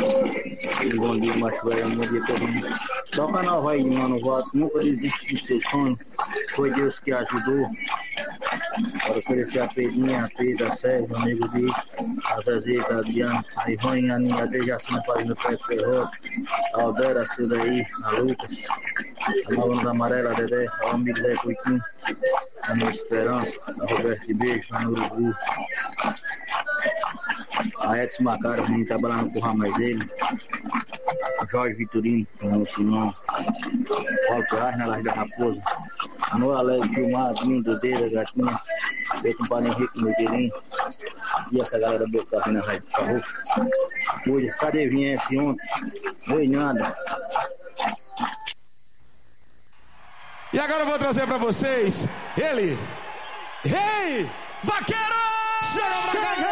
Bom dia, macho velho. Bom dia, todo mundo. Toca na vai, mano. Nunca desisti do seu sonho. Foi Deus que ajudou. Para oferecer a Pedrinha, a Pedra, a Sérgio, o Nego D, a Zezeta, a Adriana, a Ivânia, a Ninha, a Dejacinha, fazendo pé Ferrote, a Albera, a Cildaí, a Lucas, a Malona Amarela, a Dedé, o amigo Zé Coitinho, a Minha Esperança, a Roberto de Beijo, a Urubu, a Edson Macaro, que trabalhando no Curral Mais Ele, o Jorge Vitorino, o Simão, o Paulo Ferraz, na Laje da Raposa, no Alegre, Gilmar, Dinho, Dodeira, Gatinha, meu compadre Henrique Medeirinho, e essa galera do Café na Rádio Farroco. Hoje, cadê Vinhence ontem? Não foi nada. E agora eu vou trazer pra vocês ele, Rei Vaqueiro! Chega pra cá!